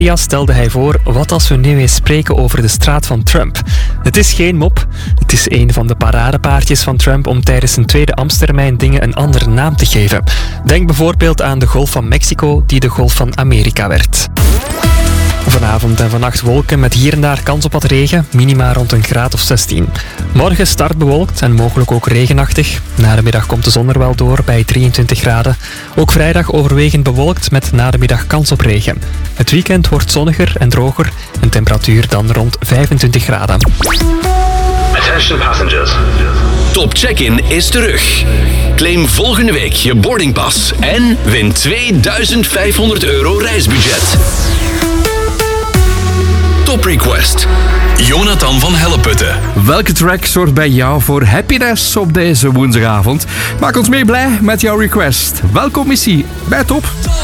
stelde hij voor, wat als we nu eens spreken over de straat van Trump? Het is geen mop, het is een van de paradepaardjes van Trump om tijdens zijn tweede ambtstermijn dingen een andere naam te geven. Denk bijvoorbeeld aan de Golf van Mexico, die de Golf van Amerika werd. Vanavond en vannacht wolken met hier en daar kans op wat regen, minima rond een graad of 16. Morgen start bewolkt en mogelijk ook regenachtig. Na de middag komt de zon er wel door bij 23 graden. Ook vrijdag overwegend bewolkt met na de middag kans op regen. Het weekend wordt zonniger en droger en temperatuur dan rond 25 graden. Attention passengers. Top Check-in is terug. Claim volgende week je boardingpas en win €2500 reisbudget. Top Request. Jonathan van Helleputte. Welke track zorgt bij jou voor happiness op deze woensdagavond? Maak ons mee blij met jouw request. Welkom missie bij Top.